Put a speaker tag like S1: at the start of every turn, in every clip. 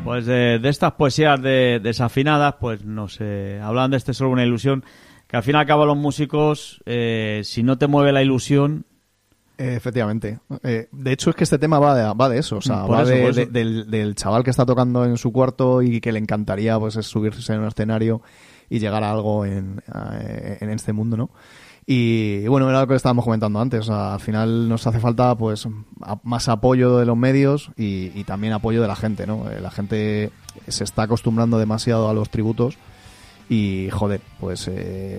S1: Pues de estas poesías desafinadas, pues no sé, hablan de Solo una ilusión, que al fin y al cabo los músicos, si no te mueve la ilusión...
S2: Efectivamente. De hecho, es que este tema va de eso. O sea, va del chaval que está tocando en su cuarto y que le encantaría pues subirse en un escenario y llegar a algo en este mundo, ¿no? Y bueno, era lo que estábamos comentando antes. O sea, al final nos hace falta pues más apoyo de los medios y también apoyo de la gente, ¿no? La gente se está acostumbrando demasiado a los tributos y, joder, pues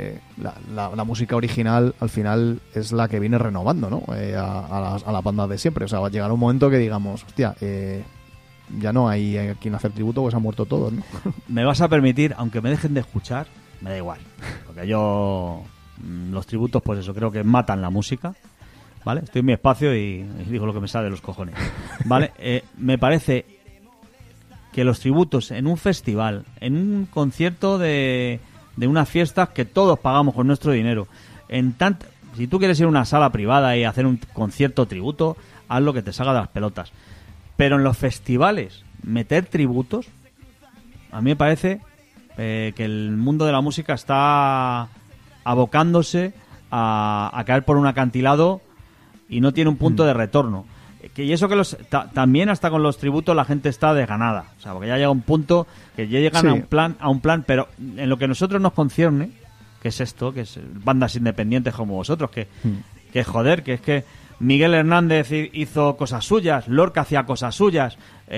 S2: la música original al final es la que viene renovando, ¿no? A las bandas de siempre. O sea, va a llegar un momento que digamos, hostia, ya no hay a quien hacer tributo, pues ha muerto todo, ¿no?
S1: Me vas a permitir, aunque me dejen de escuchar, me da igual. Porque yo... los tributos, pues eso, creo que matan la música, ¿vale? Estoy en mi espacio y digo lo que me sale de los cojones, ¿vale? Me parece que los tributos en un festival, en un concierto de unas fiestas que todos pagamos con nuestro dinero, si tú quieres ir a una sala privada y hacer un concierto tributo, haz lo que te salga de las pelotas. Pero en los festivales, meter tributos, a mí me parece que el mundo de la música está abocándose a caer por un acantilado y no tiene un punto de retorno. Y eso que también hasta con los tributos la gente está desganada. O sea, porque ya llega un punto que ya llegan a un plan, pero en lo que a nosotros nos concierne, que es esto, que es bandas independientes como vosotros, que joder, que es que Miguel Hernández hizo cosas suyas, Lorca hacía cosas suyas,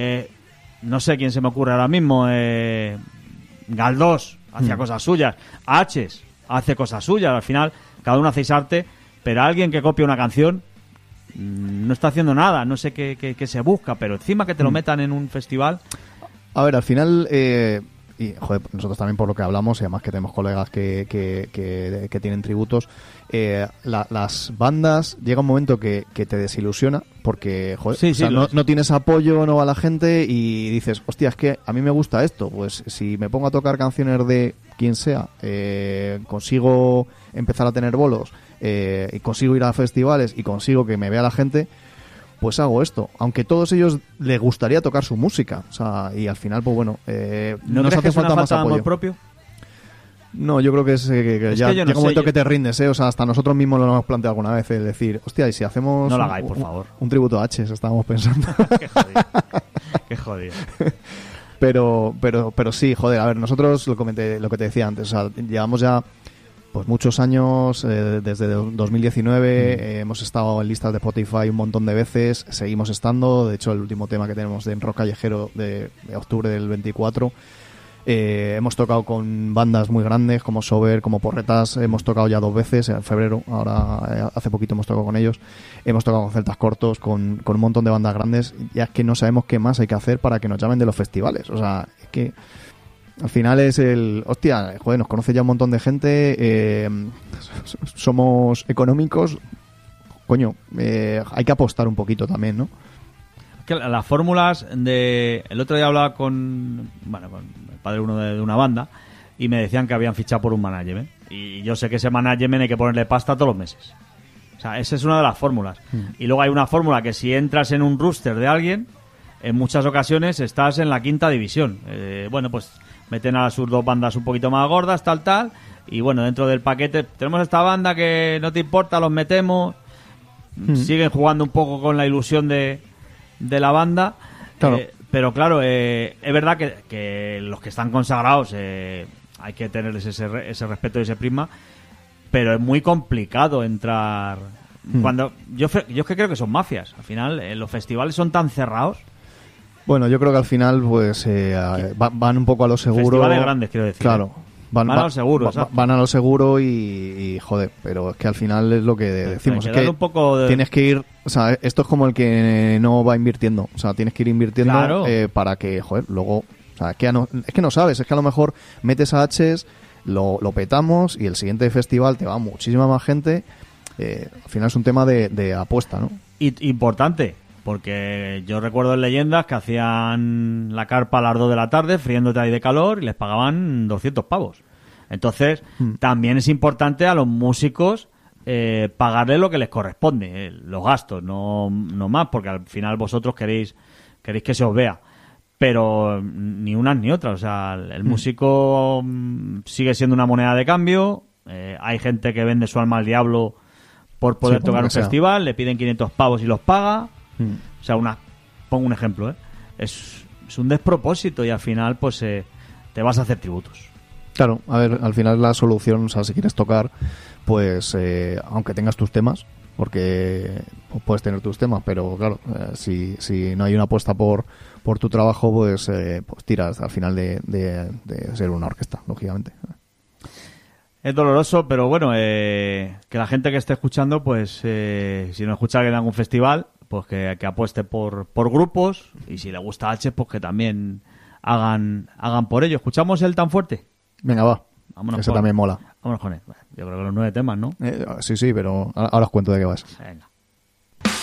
S1: no sé quién se me ocurre ahora mismo, Galdós hacía cosas suyas, H's hace cosas suyas, al final cada uno hacéis arte, pero alguien que copia una canción no está haciendo nada, no sé qué se busca, pero encima que te lo metan en un festival.
S2: A ver, al final, y joder, nosotros también por lo que hablamos, y además que tenemos colegas que tienen tributos, las bandas llega un momento que te desilusiona porque, joder, no tienes apoyo, no va la gente y dices, hostia, es que a mí me gusta esto, pues si me pongo a tocar canciones de quien sea, consigo empezar a tener bolos, y consigo ir a festivales y consigo que me vea la gente, pues hago esto, aunque todos ellos les gustaría tocar su música, o sea, y al final, pues bueno,
S1: ¿no nos hace falta más apoyo? ¿Amor propio?
S2: No, yo creo que ya llega un momento que te rindes, o sea, hasta nosotros mismos lo hemos planteado alguna vez, es decir, hostia, y si hacemos
S1: no lo hagáis, por favor,
S2: un tributo a H, estábamos pensando.
S1: Qué jodido.
S2: Pero sí, joder, a ver, nosotros lo que te decía antes, o sea, llevamos ya pues muchos años, desde 2019 hemos estado en listas de Spotify un montón de veces, seguimos estando, de hecho el último tema que tenemos en Rock Callejero de octubre del 24, hemos tocado con bandas muy grandes como Sober, como Porretas, hemos tocado ya 2 veces, en febrero, ahora hace poquito hemos tocado con ellos, hemos tocado con Celtas Cortos, con un montón de bandas grandes, ya es que no sabemos qué más hay que hacer para que nos llamen de los festivales, o sea, es que al final es hostia, joder, nos conoce ya un montón de gente, somos económicos, coño, hay que apostar un poquito también, ¿no?
S1: Que las fórmulas el otro día hablaba con el padre de una banda y me decían que habían fichado por un management y yo sé que ese management hay que ponerle pasta todos los meses, o sea, esa es una de las fórmulas. Y luego hay una fórmula que si entras en un roster de alguien, en muchas ocasiones estás en la 5ª división, bueno, pues meten a sus 2 bandas un poquito más gordas, tal, y bueno, dentro del paquete tenemos esta banda que no te importa, los metemos, siguen jugando un poco con la ilusión de la banda, claro. Pero claro, es verdad que los que están consagrados hay que tenerles ese respeto y ese prisma, pero es muy complicado entrar cuando yo es que creo que son mafias, al final los festivales son tan cerrados.
S2: Bueno, yo creo que al final pues van un poco a lo seguro.
S1: Festivales grandes, quiero decir.
S2: Claro. Van
S1: a lo seguro.
S2: Van a lo seguro y joder, pero es que al final es lo que decimos. Es que
S1: un poco
S2: tienes que ir, o sea, esto es como el que no va invirtiendo. O sea, tienes que ir invirtiendo, claro, para que, joder, luego, o sea, es que no sabes, es que a lo mejor metes a H's, lo petamos y el siguiente festival te va muchísima más gente. Al final es un tema de apuesta, ¿no?
S1: Importante. Porque yo recuerdo en leyendas que hacían la carpa a las 2 de la tarde, friéndote ahí de calor, y les pagaban 200 pavos. Entonces, también es importante a los músicos pagarles lo que les corresponde, los gastos, no más, porque al final vosotros queréis que se os vea. pero ni unas ni otras. O sea, el músico sigue siendo una moneda de cambio. Hay gente que vende su alma al diablo por poder tocar un festival, le piden 500 pavos y los paga. O sea, pongo un ejemplo, es un despropósito y al final pues te vas a hacer tributos.
S2: Claro, a ver, al final la solución, o sea, si quieres tocar, pues aunque tengas tus temas, porque puedes tener tus temas, pero claro, si no hay una apuesta por tu trabajo, pues tiras al final de ser una orquesta, lógicamente.
S1: Es doloroso, pero bueno, que la gente que esté escuchando, pues si no escucha alguien en algún festival, pues que apueste por grupos, y si le gusta H, pues que también hagan por ello. ¿Escuchamos el Tan Fuerte?
S2: Venga, va.
S1: Vámonos
S2: Ese también mola.
S1: Vámonos con él. Yo creo que los 9 temas, ¿no?
S2: Sí, pero ahora os cuento de qué vas.
S1: Venga.